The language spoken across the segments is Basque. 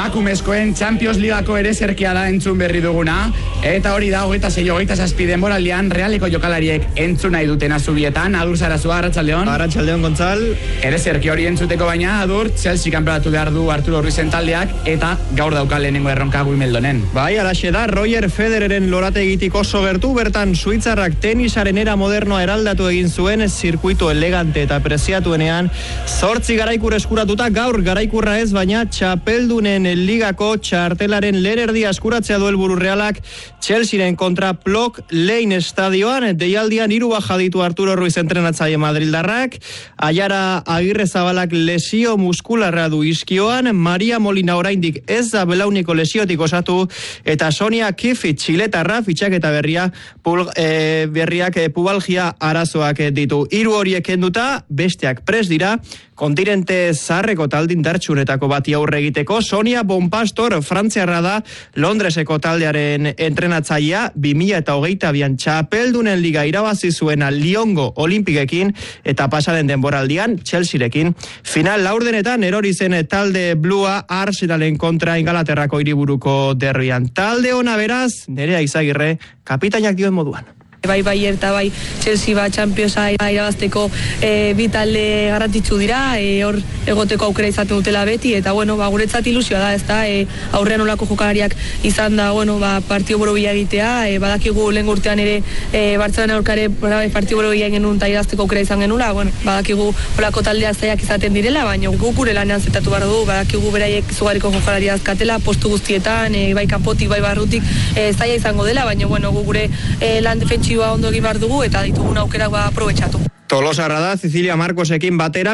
emakumezkoen Champions Ligako ere zerkia da entzun berri duguna, eta hori da 26-27 denboraldian Realeko jokalariek entzun nahi dutena zubietan. Adur Sarazua, Arratsaldeon. Arratsaldeon, Gontzal. Ere zerki hori entzuteko baina, Adur, Chelsea kanporatu behar du Arturo Ruizen taldeak, eta gaur dauka lehenengo erronka Wimbledonen. Bai, alaxe da, Roger Federeren lorategitik oso gertu, bertan Suitzarrak tenisaren era modernoa eraldatu egin zuen, zirkuito elegante eta preziatuenean, 8 garaikur eskuratuta, gaur garaikurra ez, baina txapeldunen ligako txartelaren lehen erdia eskuratzea du helburu Realak Chelsearen kontra Plock Lane estadioan. Deialdian 3 baja ditu Arturo Ruiz entrenatzaile madrildarrak, Aiara Agirrezabalak lesio muskularra du iskioan, Maria Molina oraindik ez da belauniko lesiotik osatu, eta Sonia Kifi txiletarra fitxaketa berriak pubalgia arazoak ditu. 3 horiek kenduta, besteak prest dira, kontinente zaharreko taldin dartxunetako bati aurre egiteko. Sonia Bonpastor, frantziarra da, Londreseko taldearen entrenatzailea, 2022an txapeldunen liga irabazi zuena Lyongo Olimpikekin, eta pasaden denboraldian Chelsearekin. Final laurdenetan erori zen talde Blua Arsenalen kontra Ingalaterrako hiriburuko derbian. Talde ona beraz, Nerea Izagirre, kapitainak dioen moduan. Bai eta bai Chelsea Championsa irabazteko bi talde garrantzitsu dira, hor egoteko aukera izaten dutela beti, eta guretzat ilusioa da, ezta, aurrean olako jokalariak izan da, partio borobila egitea, badakigu lehen urtean ere Bartzelona aurkare partio borobila genuen eta irabazteko aukera izan genula, badakigu olako taldeak zaiak izaten direla, baina guk gure lanean zetatu behar du, badakigu beraiek izugarriko jokalaria azkatela, postu guztietan, bai kanpotik, bai barrutik, zaila izango dela, baina gure lan defentsiboa ondo egin behar dugu eta ditugun aukerak aprobetxatu. Tolosarra da, Cecilia Marcosekin batera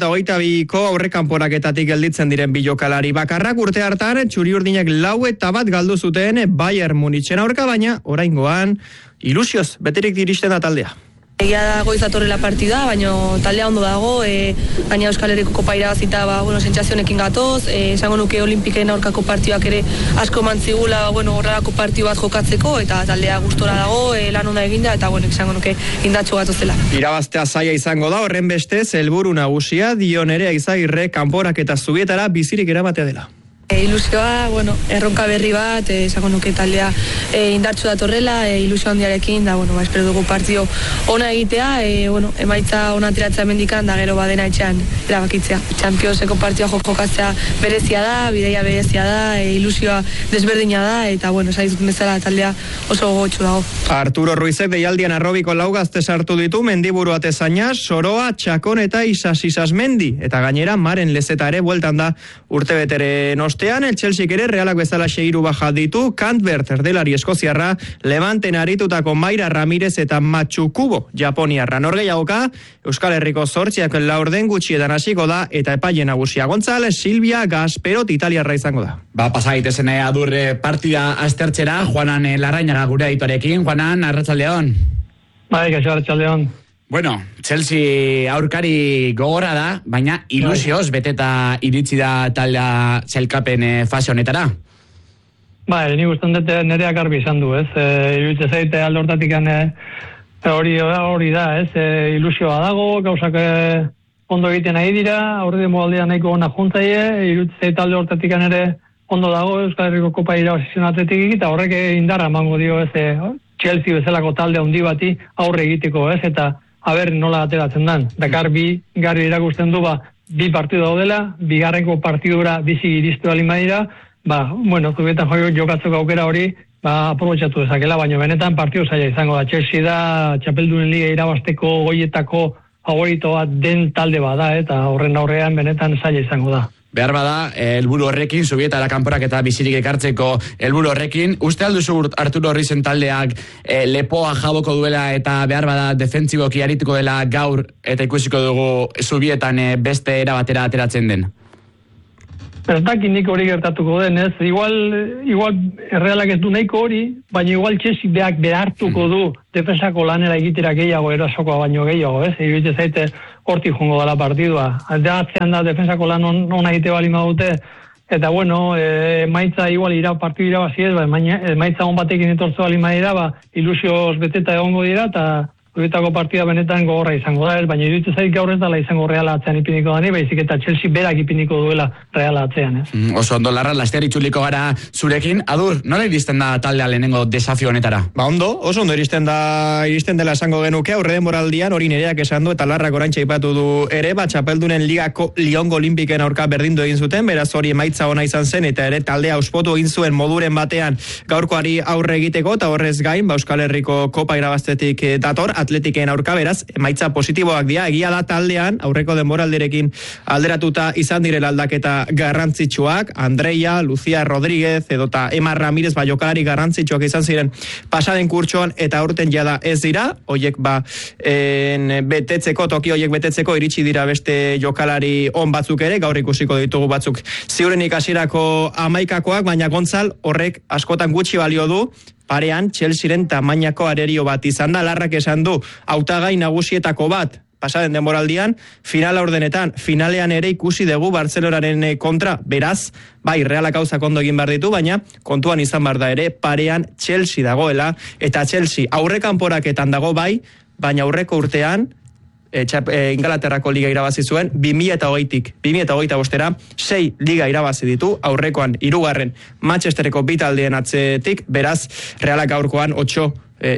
2022ko aurrekanporaketatik gelditzen diren bi jokalari bakarrak. Urte hartan txuri-urdinek 4-1 galdu zuten Bayern Munichen aurka, baina oraingoan ilusioz beterik iristen da taldea. Egia da goiz datorrela partida, baina taldea ondo dago, baina Euskal Herriko kopa irabazita, sentsazionekin gatoz, esango nuke Olimpiken aurkako partioak ere asko mantzigula, horrelako partio bat jokatzeko, eta taldea gustora dago, lan ona eginda, eta esango nuke indatxo gatozela. Irabaztea zaila izango da, horren bestez, helburu nagusia, dio Nerea Izagirre, kanporak eta zubietara bizirik eramatea dela. Ilusioa, erronka berri bat, esango nuke taldea indartsu datorrela, ilusio handiarekin, da, espero dugu partio ona egitea, emaitza ona ateratzea mendikan, da gero badena etxean erabakitzea. Championseko partioa jokatzea berezia da, bideia berezia da, ilusioa desberdina da, eta, esaizut bezala taldea oso gogotsu dago. Arturo Ruizek deialdian arrobiko 4 gazte sartu ditu, Mendiburu Atezaina, Soroa, Txakon eta Isasmendi, eta gainera Maren Lezeta ere bueltan da urtebetere ostean. El Chelsea ere Realak bezala 6 baja ditu, Kantbert erdelari eskoziarra, Levanten aritutako Mayra Ramirez eta Matsukubo Japoniarra. Norgehiagoka, Euskal Herriko 8 laurden gutxietan hasiko da, eta epaile nagusia Gontzales, Silvia Gasperot italiarra izango da. Pasa gaitezen Adur partida aztertzera, Juanan Larrañaga gure editorekin. Juanan, Arratsaldeon. Bai, Arratsaldeon. Chelsea aurkari gogorra da, baina ilusioz beteta iritsi da taldea sailkapen fase honetara. Ni gustan dut Nerea garbi izan du, ez? Iruditzen zaite alde hortatik hori da, ez? Ilusioa dago, gauzak ondo egiten nahi dira, aurre moldea nahiko ona juntzaile, iruditzen zaite alde hortatik ere ondo dago, Euskal Herriko kopa irabazizion atletik, eta horrek indarra emango dio, ez? Chelsea bezalako talde handi bati aurre egiteko, ez? Eta nola ateratzen dan. Dakar bi garri irakusten du, bi partidu daudela, bigarrenko partidura bizi iriztu alimaira, zubietan jokatzeko aukera hori, aprobetxatu dezakela, baina benetan partidu zaila izango da. Chelsea da, txapeldunen liga irabazteko goietako favorito bat den talde bada, eta horren aurrean benetan zaila izango da. Behar bada, helburu horrekin, Zubietara kanporak eta bizirik ekartzeko helburu horrekin, uste alduzu Arturo Ruizen taldeak lepoa jaboko duela eta behar bada defentsiboki arituko dela gaur, eta ikusiko dugu Zubietan beste erabatera ateratzen den? Ez dakit nik hori gertatuko den, ez? Igual Realak ez du nahiko hori, baina igual Chelsea behartuko du defensako lanera egitera gehiago, erasokoa baino gehiago, ez? Iruditzen zaite hortik jongo dela partidua. Atzean da defensako lan ona egite bali madute, eta maitza igual partidu irabazi ez, maitza on batekin etortzu bali madira, ilusioz beteta egongo dira, eta Horietako partida benetan gogorra izango da, baina iruditzen zait gaur ez dela izango Reala atzean ipiniko dani, baizik eta Chelsea berak ipiniko duela Reala atzean, Oso ondo, Larra, laster itzuliko gara zurekin. Adur, nola iristen da taldea lehenengo desafio honetara? Oso ondo iristen dela esango genuke, aurre denboraldian hori nereak esan du, eta Larrak oraintxe aipatu du ere, txapeldunen ligako Liongo Olimpiken aurka berdindu egin zuten, beraz hori emaitza ona izan zen, eta ere taldea auspotu egin zuen moduren batean gaurkoari aurre egiteko, eta horrez gain, Euskal Herriko Kopa irabaztetik dator, Atletiken aurka, beraz, emaitza positiboak dira, egia da taldean, aurreko denboraldirekin alderatuta izan direla aldaketa garrantzitsuak, Andreia, Lucia Rodríguez, edota Emma Ramírez, jokalari garrantzitsuak izan ziren pasaden kurtsoan, eta aurten jada ez dira, hoiek toki hoiek betetzeko iritsi dira beste jokalari on batzuk ere, gaur ikusiko ditugu batzuk ziurenik hasierako 11koak, baina Gontzal horrek askotan gutxi balio du, parean Chelsearen tamainako arerio bat izan da, Larrak esan du, hautagai nagusietako bat, pasaden denboraldian, finalean ere ikusi dugu Bartzelonaren kontra, beraz, bai, Realak gauzak ondo egin behar ditu, baina kontuan izan behar da ere, parean Chelsea dagoela, eta Chelsea aurrekanporaketan dago bai, baina aurreko urtean, Ingalaterrako liga irabazi zuen 2008tik 2025era 6 liga irabazi ditu, aurrekoan 3. Manchestereko bitaldeen atzetik, beraz Realak gaurkoan 8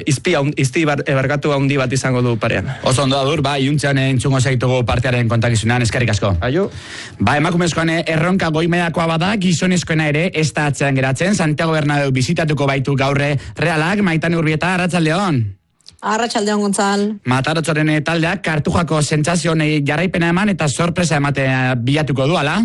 izti barkatu handi bat izango du parean. Oso ondo Adur, iuntzean entzungo zaitugu partearen kontakizunan, eskerrik asko. Aio. Emakumezkoan erronka goimaiakoa bada, gizonezkoena ere ez da atzean geratzen, Santiago Bernabeu bizitatuko baitu gaurre Realak, Maitane Urbieta, arratsaldeon. Arratsaldeon Gontzal. Matarotzaren taldeak Kartujako sentsazioei jarraipena eman eta sorpresa ematea bilatuko du, ala?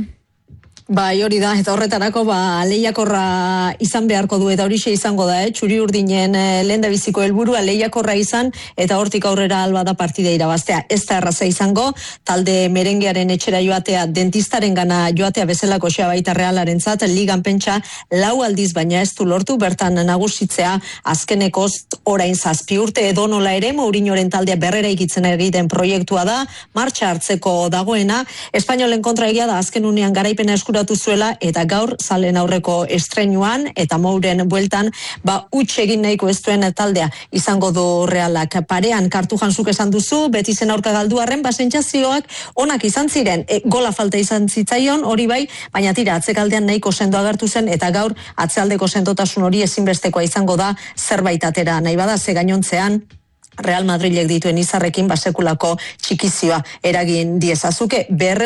Bai, hori da, eta horretarako lehiakorra izan beharko du, eta horixe izango da, txuri urdinen lehendabiziko helburua lehiakorra izan, eta hortik aurrera alba da partida irabaztea. Ez da erraza izango, talde merengearen etxera joatea, dentistaren gana joatea bezalako xea baita Realaren zat, ligan pentsa 4 aldiz baina ez du lortu, bertan nagusitzea azkenekoz orain 7 urte edo nola ere, Mourinhoren taldea berrera ikitzen egiten proiektua da, martxa hartzeko dagoena, Espainolen kontra egia da azken unean garaipena eskuratu zuela, eta gaur zalen aurreko estreinuan eta Mouren bueltan huts egin nahiko ez duen taldea izango du Realak. Parean Kartujan zuk esan duzu, Betizen aurka galduarren sentsazioak onak izan ziren, gola falta izan zitzaion hori bai, baina tira atzekaldean nahiko sendo agertu zen, eta gaur atzealdeko sendotasun hori ezinbestekoa izango da zerbait atera nahi bada, ze gainontzean Real Madrilek dituen izarrekin sekulako txikizioa eragin diezazuke.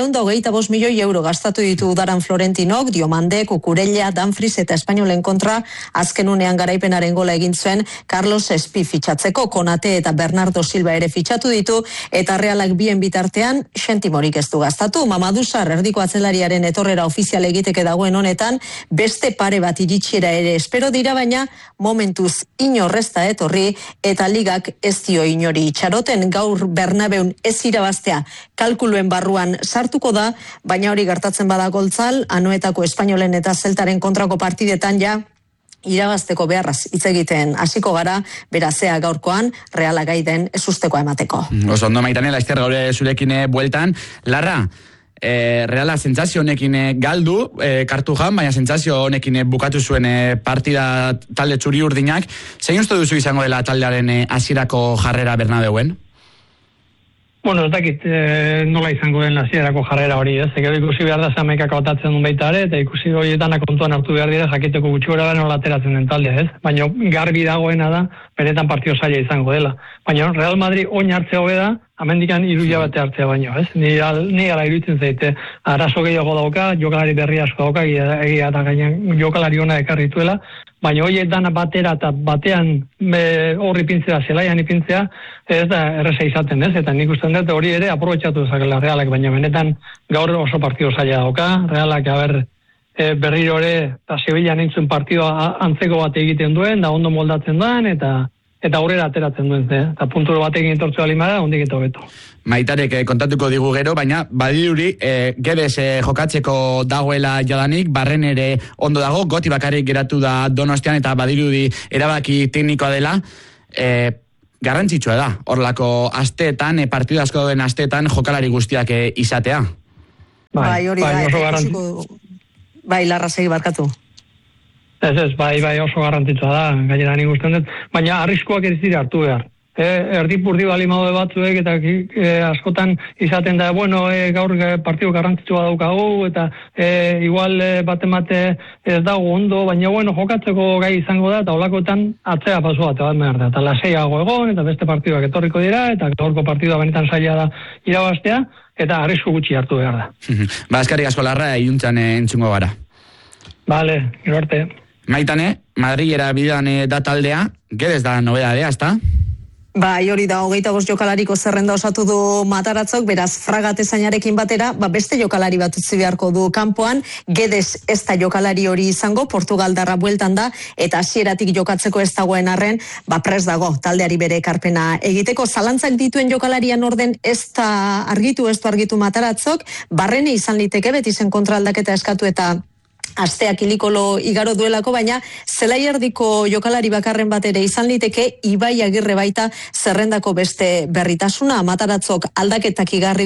225 milioi euro gastatu ditu udaran Florentinok, Diomande, Kukurella, Danfries eta Espainolen kontra azken unean garaipenaren gola egin zuen Carlos Espi fitxatzeko, Konate eta Bernardo Silva ere fitxatu ditu, eta Realak bien bitartean sentimorik ez du gastatu. Mamadou Sarr erdiko atzelariaren etorrera ofizial egiteke dagoen honetan, beste pare bat iritsiera ere espero dira, baina momentuz inorrezta etorri, eta ligak ez dio inori itxaroten. Gaur Bernabeun ez irabaztea kalkuluen barruan sartuko da, baina hori gertatzen bada Gontzal, Anoetako Espainolen eta Zeltaren kontrako partidetan irabazteko beharraz hitz egiten hasiko gara, berazea gaurkoan Reala gaiden ezustekoa emateko. Oso ondo Maitane, laizter gaur zurekin bueltan. Larra, Reala sentsazio honekin galdu, Kartujan, baina sentsazio honekin bukatu zuen partida talde txuri urdinak. Zein uste duzu izango dela taldearen hasierako jarrera Bernabeuen? Bueno, ez dakit nola izango den hasierako jarrera hori, ez? Gero ikusi behar da zamaikako atatzen duen baita ere, eta ikusi horietan kontuan hartu behar dira jakiteko gutxi gora da nola ateratzen den taldea, ez? Baina garbi dagoena da, benetan partio zaila izango dela. Baina Real Madrid oin hartzea hobe da, amendikan 3 hilabete hartzea baino, ez? Ni ala iruditzen zaite, arazo gehiago dauka, jokalari berri asko dauka, egia eta gainean jokalari ona ekarri duela, baina horiek dana batera eta batean horri pintzea, zelaian ipintzea, ez da erreza izaten, ez? Eta nik usten dut hori ere aprobetxatu dezakela Realak, baina benetan gaur oso partio zaila dauka, Realak berriro ere, eta Sevillan nintzen partioa antzeko bat egiten duen, da ondo moldatzen duen, eta aurrera ateratzen duen, eta punturo batekin etortzea alimara, ondik eta hobeto. Maitarek kontatuko digu gero, baina badiruri Gebes jokatzeko dagoela jadanik, Barren ere ondo dago, Goti bakarrik geratu da Donostian, eta badirudi erabaki teknikoa dela, garrantzitsua da, horlako asteetan, partidu asko den asteetan jokalari guztiak izatea. Bai, hori da, bai, Larra segi barkatu. Ez, bai, oso garrantzitsua da, gainera nik usten dut, baina arriskuak ez dira hartu behar. erdipurdi balimaude batzuek, eta askotan izaten da, gaur partidu garrantzitsua daukagu, eta igual bate ez dago ondo, baina jokatzeko gai izango da, eta olakoetan atzea pasu bat behar da, eta laseiago egon, eta beste partiduak etorriko dira, eta gaurko partidua benetan zaila da irabaztea, eta arrisku gutxi hartu behar da. Eskerrik asko Larra, iluntzan entzungo gara. Vale, gero arte. Maitane, Madrilera bidean da taldea, Guedes da nobedadea, ezta? Bai, hori da, 25 jokalariko zerrenda osatu du Mataratzok, beraz Fragatezainarekin batera, beste jokalari bat utzi beharko du kanpoan, Guedes ez da jokalari hori izango, Portugaldarra bueltan da, eta hasieratik jokatzeko ez dagoen arren, prest dago, taldeari bere ekarpena egiteko. Zalantzak dituen jokalarian orden ez du argitu Mataratzok, Barrene izan liteke, beti zen kontraldaketa eskatu eta asteak ilikolo igaro duelako, baina zelai erdiko jokalari bakarren bat ere izan liteke, Ibai Agirre baita zerrendako beste berritasuna. Mataratzok aldaketak iragarri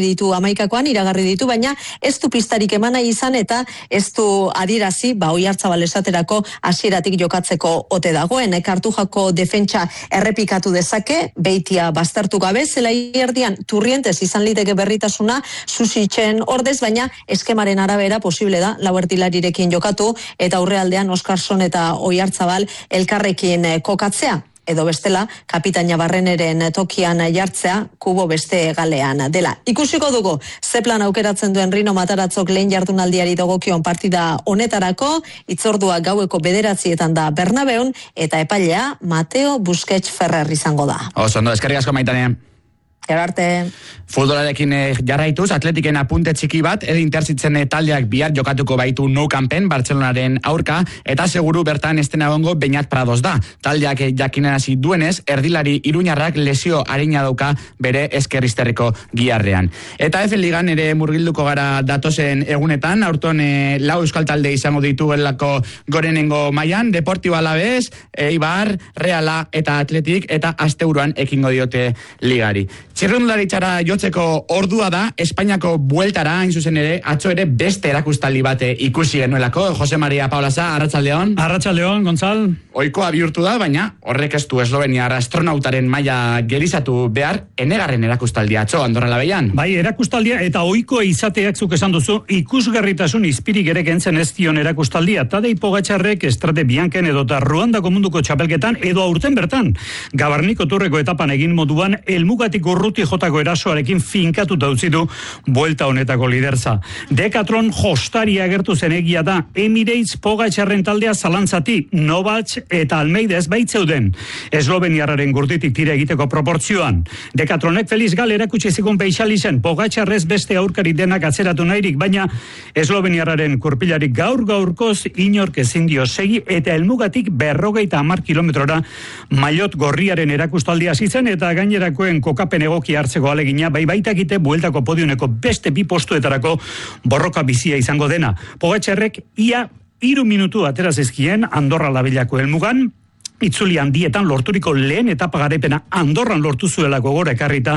ditu, baina ez du pistarik emana izan eta ez du adirazi, Oiartzabal esaterako hasieratik jokatzeko ote dagoen. Kartujako defentsa errepikatu dezake, Beitia baztertu gabe, zelai erdian Turrientes izan liteke berritasuna, Susitzen ordez, baina eskemaren arabera posible da, lau ertilarirekin jokatu eta aurrealdean Oskarson eta Oiartzabal elkarrekin kokatzea. Edo bestela, kapitaina Barreneren tokian jartzea, Kubo beste galean dela. Ikusiko dugu, ze plan aukeratzen duen Rino Mataratzok lehen jardunaldiari dagokion partida honetarako, itzordua gaueko 9:00 da Bernabeun, eta epailea Mateo Busquets Ferrer izango da. Oso ondo, eskerrik asko Maitane. Arte. Futbolarekin jarraituz, Atletiken apunte txiki bat, Interzitzen taldeak bihar jokatuko baitu Nou Campen, Bartzelonaren aurka, eta seguru bertan estena gongo Beñat Prados da. Taldeak jakinarazi duenez, erdilari iruñarrak lesio arina dauka bere eskerrizterriko giarrean. Eta F Ligan ere murgilduko gara datozen egunetan, aurton lau euskal talde izango ditugelako gorenengo mailan, Deportibo Alavés, Eibar, Reala eta Atletik, eta asteburuan ekingo diote ligari. Txirrundularitzara jotzeko ordua da, Espainiako bueltara, hain zuzen ere, atzo ere beste erakustaldi bate ikusi genuelako. Jose Maria Paulaza, Arratsaldeon. Arratsaldeon, Gonzal. Ohikoa bihurtu da, baina horrek ez du Esloveniar astronautaren maila gerizatu behar, enegarren erakustaldia atzo Andorra Labeian. Bai, erakustaldia eta ohikoa izateak zuk esan duzu, ikusgarritasun izpirik ere kentzen ez dion erakustaldia. Tadej Pogačarrek Estrade Bianchen edota Ruandako munduko txapelketan edo aurten bertan. Gabarniko Turreko etapan egin moduan, helmugatik urruti jotako erasoarekin finkatuta utzi du buelta honetako liderza. Decathlon jostari agertu zen egia da, Emirates Pogačarren taldea zalantzati, Novak eta Almeida ez baitzeuden. Esloveniarraren gurditik tira egiteko proportzioan. Decathlonek Feliz Gal erakutsi zikon peixali zen, Pogačarrez beste aurkari denak atzeratu nahirik, baina Esloveniarraren kurpilarik gaurkoz inork ezin dio segi eta helmugatik 50 kilometrora maillot gorriaren erakustaldia zitzen eta gainerakoen kokapen egoki hartzeko alegina, baitakite bueltako podiuneko beste 2 postuetarako borroka bizia izango dena. Pogačarrek ia 3 minutu atera zizkien Andorra Labellako helmugan, itzuli handietan lorturiko lehen etapa garaipena Andorran lortu zuelako gora ekarrita,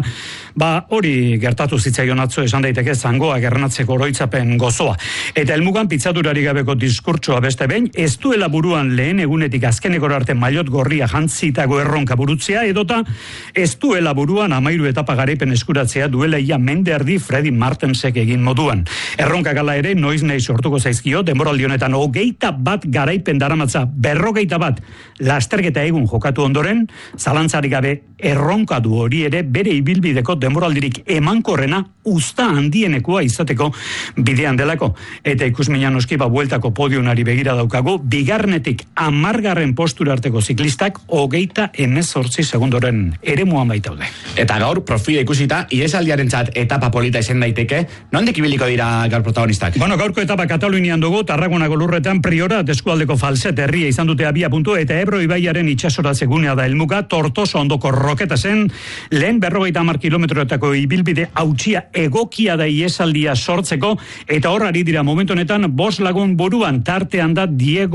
hori gertatu zitzaion atzo esan daiteke zangoa gernatzeko oroitzapen gozoa. Eta helmugan pitzadurari gabeko diskurtsoa beste behin, ez duela buruan lehen egunetik azkenekora arte maillot gorria jantzitako erronka burutzea, edota ez duela buruan 13 etapa garaipen eskuratzea duela ia mende erdi Freddy Martensek egin moduan. Erronka gala ere noiz nahi sortuko zaizkio, denboraldi honetan 21 garaipen daramatza, 41 lasterketa egun jokatu ondoren, zalantzarik gabe erronka du hori ere bere ibilbideko denboraldirik emankorrena usta handienekoa izateko bidean delako. Eta ikusmina noski bueltako podiunari begira daukagu, bigarnetik 10. postura arteko ziklistak 28 segundoren eremuan baitaude. Eta gaur profila ikusita, ihesaldiarentzat etapa polita izan daiteke, nondik ibiliko dira gaur protagonistak? Gaurko etapa Katalunian dugu, Tarragonako lurretan Priorat eskualdeko Falset herria izan dute abia puntu eta Ebro ibaiaren itxasoratze gunea da helmuga, Tortosa ondoko Roketa zen, lehen 50 kilometroetako ibilbide hautsia egokia da iesaldia sortzeko, eta horrari dira momentu honetan 5 lagun buruan, tartean da Diego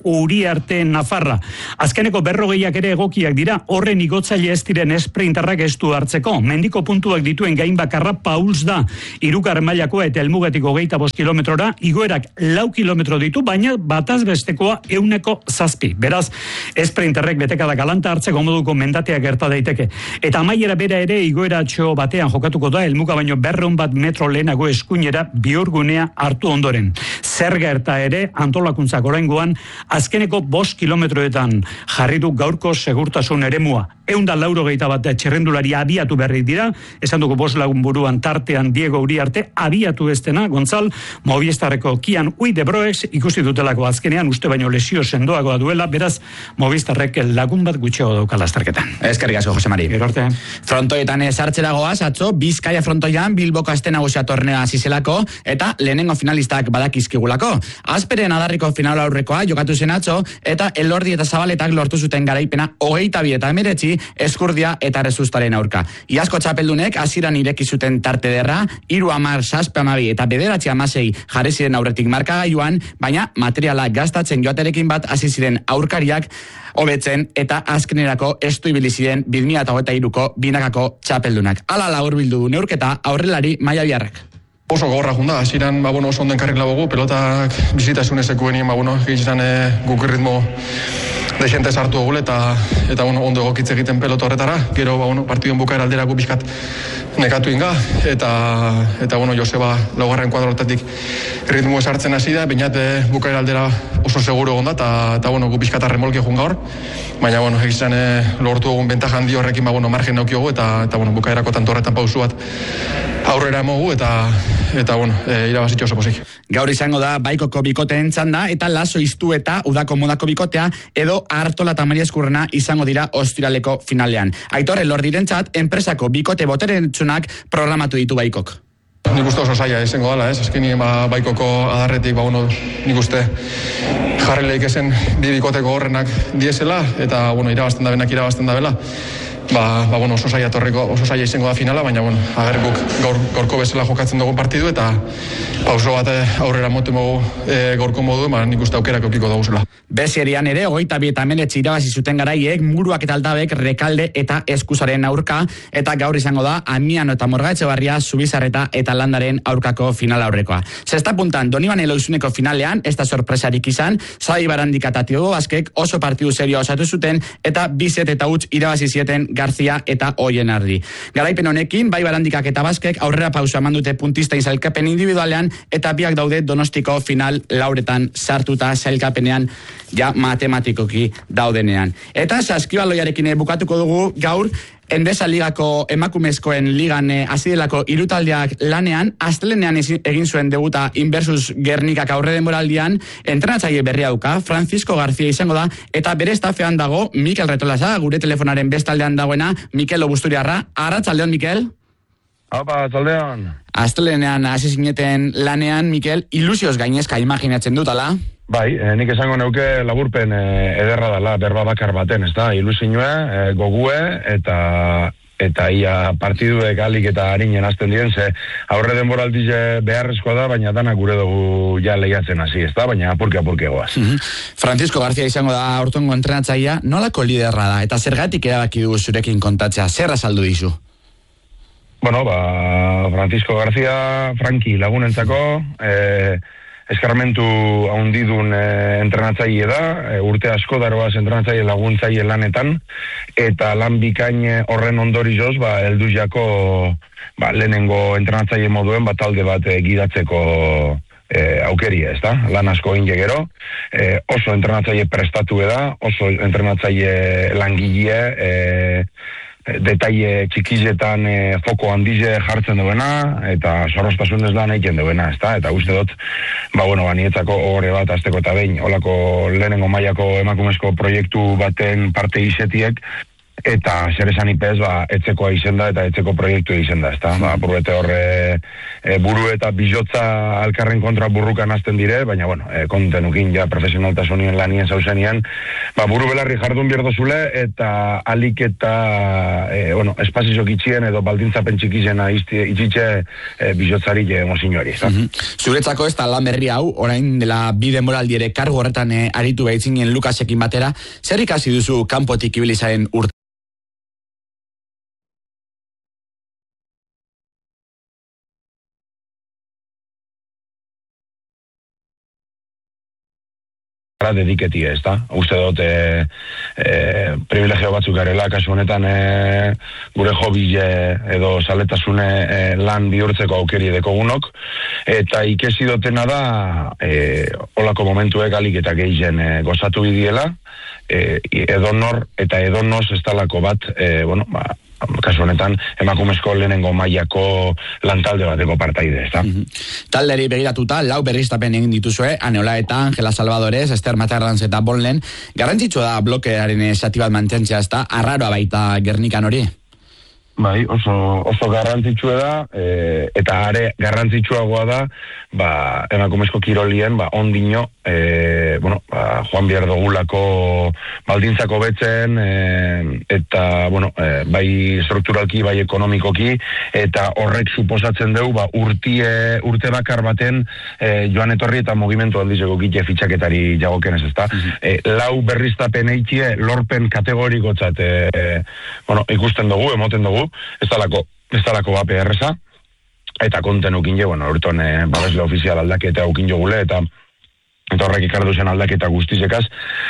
Uriarte Nafarra. Azkeneko 40 ere egokiak dira, horren igotzaile ez diren esprintarrak estu hartzeko. Mendiko puntuak dituen gain bakarra Pauls da. 3. mailakoa eta helmugatik 25 kilometrora, igoerak 4 kilometro ditu, baina bataz bestekoa 107. Beraz, esprintarrek betekada galanta hartzeko moduko mendatea gerta daiteke. Eta amaiera bera ere igoera atxo batean jokatuko da, helmuga baino 200 metro lehenago eskuinera bihurgunea hartu ondoren. Zer gerta ere, antolakuntzak oraingoan, azkeneko 5 kilometroetan jarri du gaurko segurtasun eremua. 180 bat txerrendulari abiatu berri dira, esan dugu 5 lagun buruan tartean Diego Uriarte, abiatu ez dena, Gontzal, Movistarreko Kian Uide Broex, ikusi dutelako azkenean, uste baino lesio sendoagoa duela, beraz, Movistarrek lagun bat gutxeago daukala azterketan. Eskerrik asko, Jose Mari. Gerorte. Frontoetan sartzeragoaz, atzo, Bizkaia frontoian Bilboko aste nagusia tornea zizelako, eta lehenengo finalistak badakizkigulako. Azperen adarriko final aurrekoa jokatu zen atzo, eta Elordi eta Zabaletak lortu zuten garaipena 22 eta 19 Eskurdia eta Rezustaren aurka. Iazko txapeldunek hasieran ireki zuten tarte derra, 3, 10, 7, 12 eta 9, 16 jarri ziren aurretik markagailuan, baina materiala gastatzen joaterekin bat hasi ziren aurkariak hobetzen eta azkenerako estu ibili ziren 2023ko binakako txapeldunak. Hala laburbildu du neurketa aurrelari Maia Biarrek. Oso gogorra junda, hasieran oso onden karrik labogu, pelotak bizitasun ezekuenien, gehizan guk ritmo desente sartu egule eta ondo egokitze egiten pelota horretara. Gero partiduen bukaera alderaku bizkat nekatu inga eta Joseba laugarren kuadrotatik ritmo esartzen hasi da, bainat bukaera aldera oso seguro egon da eta gu bizkat remolke jun gaur, baina egizan lortu egun bentaja handi horrekin margen naukiogu eta bukaerako tanto horretan pausu bat aurrera emogu eta irabazitxo oso posik. Gaur izango da Baikoko bikoteen txanda eta Laso Iztu eta Udako Modako bikotea edo Artola eta Maria Eskurrena izango dira ostiraleko finalean. Aitor Elordirentzat enpresako bikote boterentsunak programatu ditu Baikok. Nik uste oso zaila izango dela, azkeni Baikoko adarretik, nik uste jarri lehik esen bi bikoteko horrenak diesela eta irabazten da benak irabazten da bela. Oso zaila izango da finala, baina ager guk gaurko bezala jokatzen dugu partidu eta pauso bat aurrera motu gaurko modu, nik uste aukerak eukiko dugu zela. Bezerian ere, 22 eta 19 irabazi zuten garaiek, Muruak eta Aldabek, Rekalde eta Eskuzaren aurka, eta gaur izango da Amiano eta Morgaetxebarria, Zubizarreta eta Landaren aurkako final aurrekoa. Zesta puntan, Donibane Eloizuneko finalean, ez da sorpresarik izan, Zai Barandika eta Tiogo Bazkek oso partidu serioa osatu zuten, eta 2 eta huts irabazi zieten Garzia eta Oienardi. Garaipen honekin, Bai Barandikak eta Bazkek aurrera pausa eman dute puntistain zailkapen individualean, eta biak daude Donostiko final lauretan sartuta zailkapenean ja matematikoki daudenean. Eta saskibaloiarekin bukatuko dugu gaur, Endesa Ligako emakumezkoen ligan hasidelako 3 taldeak lanean, astelenean egin zuen debuta Inversus Gernikak aurre denboraldian, entrenatzaile berria dauka, Francisco García izango da, eta bere estafean dago Mikel Retolaza, gure telefonaren bestaldean dagoena, Mikel Obusturiarra. Arratsaldeon, Mikel? Apa, arratsaldeon. Astelenean hasi zineten lanean, Mikel, ilusioz gainezka imaginatzen dutala? Bai, nik esango neuke laburpen ederra dela berba bakar baten, ez da? Ilusioa, gogue eta ia partiduek alik eta harinen hasten dien, ze aurre denboraldi beharrezkoa da, baina dana gure dugu ja lehiatzen hasi, ez da? Baina apurke goaz. Francisco García izango da aurtengo entrenatzailea, nolako liderra da, eta zergatik erabaki dugu zurekin kontatzea, zer azaldu dizu? Francisco García, Franki lagunentzako, eskarmentu haundidun entrenatzaile da, urte asko daroaz entrenatzaile laguntzaile lanetan, eta lan bikain horren ondorizoz, heldu jako lehenengo entrenatzaile moduen talde bat gidatzeko aukeria, ez da? Lan asko inge gero, oso entrenatzaile prestatu da, oso entrenatzaile langile, detaile txikizetan foko handize jartzen duena, eta sorrostasunez lan egiten duena, ez da? Eta uste dut, nietzako ogore bat azteko eta behin, olako lehenengo mailako emakumezko proiektu baten parte izetiek, eta zer esan ipez, etzekoa izen da eta etzeko proiektu izen da, ezta? Buruete horre, buru eta bizotza alkarren kontra burrukan azten dire, baina, kontenukin ja profesionaltasunien lanien zauzenien, buru belarri jardun bierdozule, eta alik eta, espazizok itxien edo baldintzapen txikizena itxitxe bizotzarik emozinoari, ezta? Zuretzako ez da lan berri hau, orain dela bi denboraldi ere kargo horretan aritu behitzinen Lukasekin batera, zer ikasi duzu kanpotik ibilizaren urte? Dediketi ez da. Uste dut privilegio batzuk garela, kasu honetan gure hobi edo zaletasune lan bihurtzeko aukeri dekogunok, eta ikesi dutena da olako momentuek alik eta gehien gozatu bidiela, edonor eta edonoz ez talako bat, kasu honetan emakumezko lehenengo mailako lantalde bateko partaide, ez da? Talderi begiratuta, 4 berriztapen egin dituzue, Aneola eta Angela Salvadores, Ester Matarranz eta Bonlen, garrantzitsua da blokearen zati bat mantentzea, ez da? Arraroa baita Gernikan hori? Bai, oso garrantzitsua da, eta are garrantzitsuagoa da, emakumezko kirolien, ondino, joan behar dugulako baldintzako betzen, eta, bai strukturalki, bai ekonomikoki, eta horrek suposatzen dugu, urte bakar baten joan etorri eta mugimendu handizeko gite fitxaketari jagokenez, ezta? 4 berriztapen eitie, lorpen kategorikotzat, ikusten dugu, emoten dugu, ez talako bape erreza, eta kontenukin je, horreton babesle ofizial aldaketa aukin jogule, eta horrek ikardu zen aldaketa guztizekaz,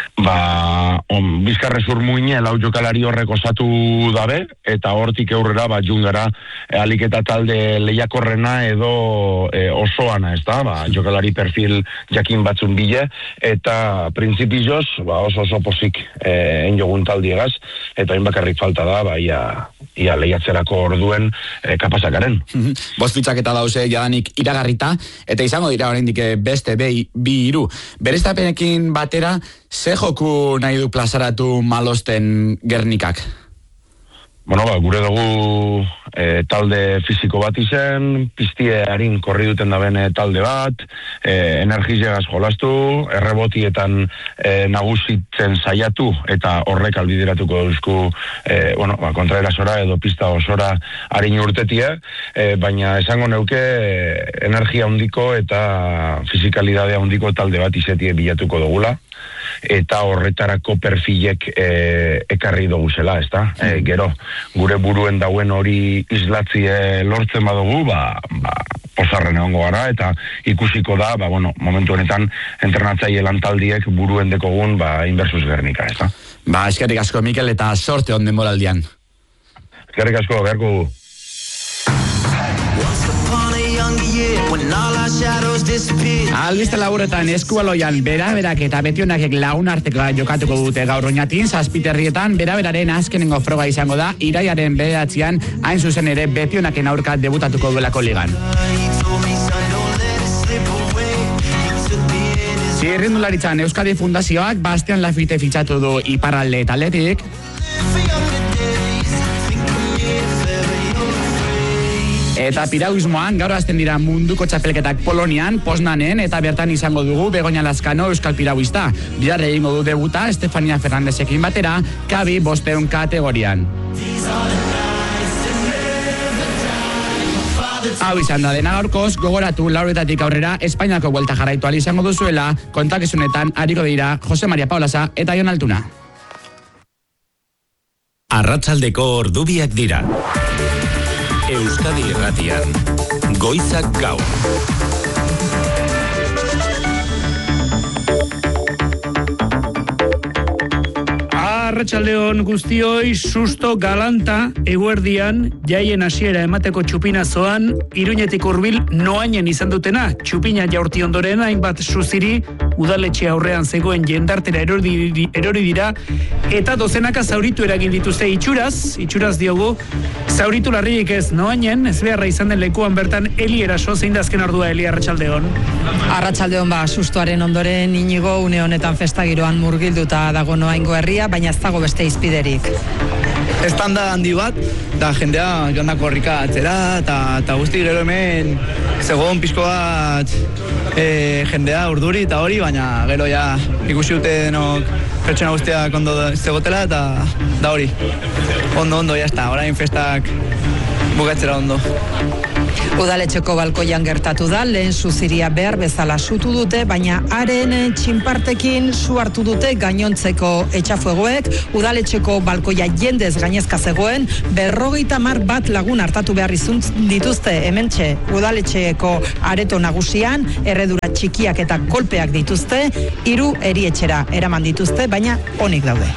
bizkarre zurmuine lau jokalari horrek osatu dabe, eta hortik aurrera jungara aliketa talde lehiakorrena edo osoana, ez da, jokalari perfil jakin batzun bile, eta printzipioz, oso posik enjogun taldiegaz, eta bakarrik falta da, ia lehiatzerako orduen kapasakaren. 5 fitxaketa dauze jadanik iragarrita, eta izango dira oraindik beste bi hiru. Berriztapenekin batera, ze joku nahi du plazaratu Malosten Gernikak? Gure dugu talde fiziko bat izen, piztie harin korri duten daben talde bat, energizegaz jolastu, errebotietan nagusitzen saiatu, eta horrek albideratuko duzku kontraerasora edo pista osora harin urtetie, baina esango neuke energia handiko eta fizikalidadea handiko talde bat izetie bilatuko dugula, eta horretarako perfilek ekarri dugu zela, ez da? Gero, gure buruen dauen hori islatzie lortzen badugu, posarren egongo gara, eta ikusiko da, momentu honetan entrenatzaile lantaldiek buruen dekogun, inbersus Gernika, ez da? Eskerrik asko, Mikel, eta sorte on denboraldian. Eskerrik asko, beharko gu. Albiste laburretan eskubaloian beraberak eta betionakek lagun artekoa jokatuko dute gaur oinatin, Zazpiterrietan beraberaren azkenengo froga izango da, iraiaren 9an hain zuzen ere betionaken aurka debutatuko duelako ligan. Txirrindularitzan Euskadi Fundazioak Bastian Lafite fitxatu du iparralde taldetik. Eta piragüismoan gaur hasten dira munduko txapelketak Polonian, Poznanen, eta bertan izango dugu Begoña Lazkano euskal piragüista. Bihar egingo du debuta Estefania Fernandezekin batera, kabi 500 kategorian. Hau izan da dena gaurkoz, gogoratu 4etatik aurrera Espainiako buelta jarraitu ahal izango duzuela, kontakizunetan ariko dira Jose Maria Paulaza eta Jon Altuna. Arratsaldeko ordubiak dira. Euskadi Irratian, Goizak Gaur. Arratsaldeon guztioi, susto galanta eguerdian jaien hasiera emateko txupinazoan, Iruñetik hurbil noainen izan dutena, txupina jaurti ondoren hainbat suziri udaletxe aurrean zegoen jendartera erori dira, eta dozenaka zauritu eragin dituzte itxuraz diogu, zauritu larriik ez noainen, ez beharra izan den lekuan bertan Eli eraso, zein da azken ordua Eli, arratsaldeon? Arratsaldeon sustoaren ondoren Inigo une honetan festagiroan murgilduta dago Noaingo herria, baina ez dago beste izpiderik. estanda handi bat, da jendea joan dako horrika atzera, eta guzti gero hemen zegoen pizko bat jendea urduri eta hori, baina gero ja ikusi dute denok pertsona guztiak ondo zegotela, eta da hori. Ondo, jazta, orain festak bukatzera ondo. Udaletxeko balkoian gertatu da, lehen suziria behar bezala sutu dute, baina haren txinpartekin su hartu dute gainontzeko etxafuegoek. Udaletxeko balkoia jendez gainezka zegoen, 50 bat lagun hartatu behar izun dituzte hementxe udaletxeko areto nagusian, erredura txikiak eta kolpeak dituzte, 3 erietxera eraman dituzte, baina onik daude.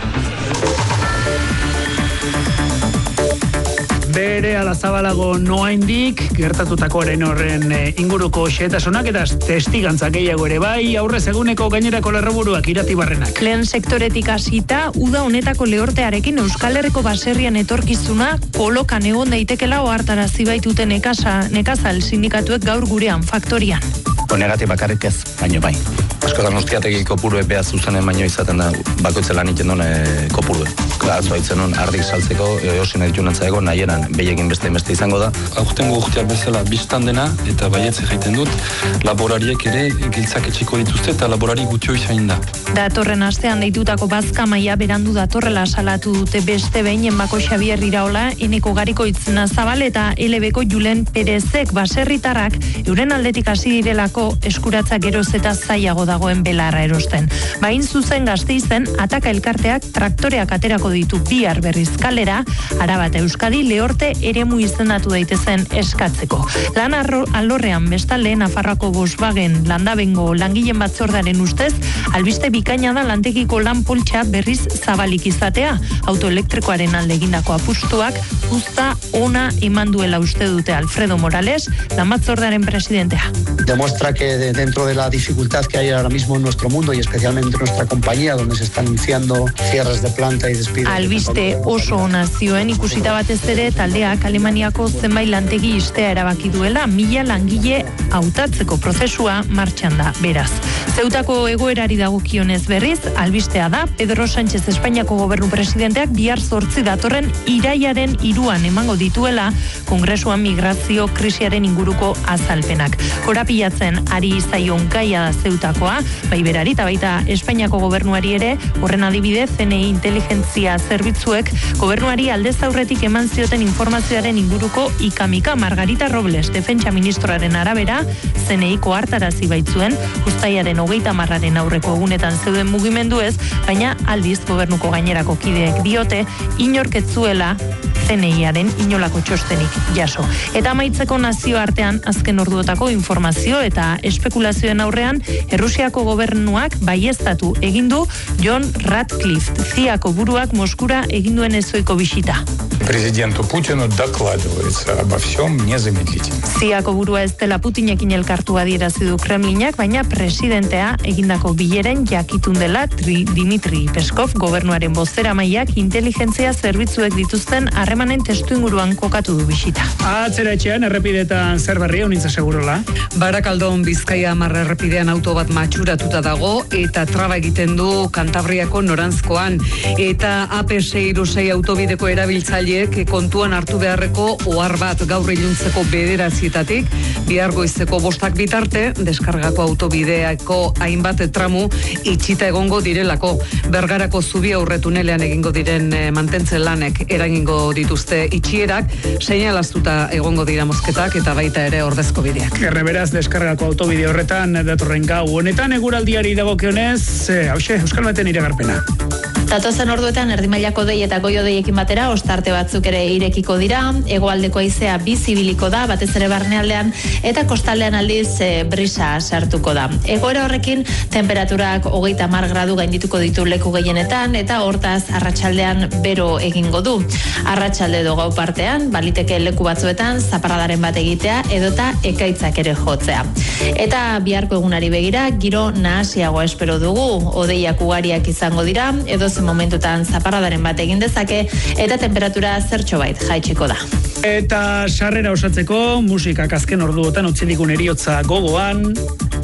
Bere alazabalago noaindik gertatutakoaren horren inguruko xehetasunak eta testigantza gehiago ere bai, aurrez eguneko gainerako lerroburuak Irati Barrenak. Lehen sektoretik hasita, uda honetako lehortearekin Euskal Herriko baserrian etorkizuna kolokan egon daitekela ohartarazi baitute nekazal sindikatuek gaur gurean faktorian. Negatik bakarrik ez, baino bai. Askotan ustiategi kopurue behar zuzenen baino izaten da bakoitzelan iten duen kopurue. Atzo haitzen duen ardik saltzeko, eosin editu nantzaigo, nahieran behiekin beste izango da. Aurtengo urteak bezala biztan dena, eta baietze jaiten dut, laborariek ere giltzak etxiko dituzte eta laborari gutxo izain da. Datorren astean deitutako bazka maila berandu datorrela salatu dute beste behin Enbako Xabier Iraola, Eneko Garikoitz Nazabal eta LB-ko Julen Perezek baserritarrak euren aldetik hasi direlako eskuratza geroz eta zailago dagoen belarra erosten. Bain zuzen Gasteizen ataka elkarteak traktoreak aterako ditu bihar berriz kalera, Araba eta Euskadi lehorte eremu izendatu daitezen eskatzeko. Lan alorrean bestalde Nafarroako Volkswagen Landabengo langileen batzordaren ustez, albiste bikaina da lantegiko lan poltsa berriz zabalik izatea. Autoelektrikoaren alde egindako apustuak uzta ona eman duela uste dute Alfredo Morales, lan batzordaren presidentea. Demuestra que dentro de la dificultad que hay ahora mismo en nuestro mundo y especialmente en nuestra compañía, donde se están anunciando cierres de planta y despidos. Albiste oso ona zioen ikusita batez ere taldeak Alemaniako zenbait lantegi istea erabaki duela, 1000 langile hautatzeko prozesua martxan da, beraz. Zeutako egoerari dagokionez berriz, albistea da, Pedro Sánchez Espainiako gobernu presidenteak bihar 8 datorren irailaren 3 emango dituela Kongresuan migrazio krisiaren inguruko azalpenak. Korapilatzen ari zaion gaia da Zeutakoa, bai berari eta baita Espainiako gobernuari ere, horren adibide CNI inteligentzia zerbitzuek gobernuari aldez aurretik eman zioten informazioaren inguruko ikamika. Margarita Robles, defentsa ministroaren arabera, CNI-ko hartarazi baitzuen, uztailaren 30 aurreko egunetan zeuden mugimendu ez, baina aldiz gobernuko gainerako kideek diote, inork ez zuela CNI-aren inolako txostenik jaso. Eta amaitzeko nazioartean azken orduotako informazio eta espekulazioen aurrean, Errusiako gobernuak baieztatu egin du John Ratcliffe, CIA-ko buruak Moskura egin duen ezoiko bisita. Президенту Путину докладывается обо всем незамедлительно. CIA-ko burua ez dela Putinekin elkartu adierazi du Kremlinak, baina presidentea egindako bileren jakitun dela Dimitri Peskov gobernuaren bozeramaileak inteligentzia zerbitzuek dituzten harremanen testuinguruan kokatu du bisita. Atzera etxean errepidetan zer berria unintza segurola? Barakaldon Bizkaia 10 errepidean auto bat matxuratuta dago eta traba egiten du Kantabriako noranzkoan, eta AP636 autobideko erabiltzaileek kontuan hartu beharreko ohar bat gaur iluntzeko 9:00 bihar goizeko 5 bitarte deskargako autobideako hainbat tramu itxita egongo direlako. Bergarako zubi aurretunelean egingo diren mantentze lanek eragingo dituzte itxierak, seinalaztuta egongo dira mozketak eta baita ere ordezko bideak. Erreberaz deskargako autobide horretan datorren gau honetan eguraldiari dagokionez, hauxe, Euskal Meten iragarpena. Datozen orduetan erdimailako dei eta goio deiekin batera ostarte batzuk ere irekiko dira, hegoaldeko haizea bizibiliko da, batez ere barnealdean, eta kostaldean aldiz brisa sartuko da. Egoera horrekin temperaturak 30 gradu gaindituko ditu leku gehienetan, eta hortaz arratsaldean bero egingo du. Arratsalde edo gau partean, baliteke leku batzuetan zaparradaren bat egitea edota ekaitzak ere jotzea. Eta biharko egunari begira, giro nahasiagoa espero dugu, hodeiak ugariak izango dira, edo momentutan zaparradaren bat egin dezake eta temperatura zertxobait jaitsiko da. Eta sarrera osatzeko musikak azken orduotan utzi digun eriotza gogoan.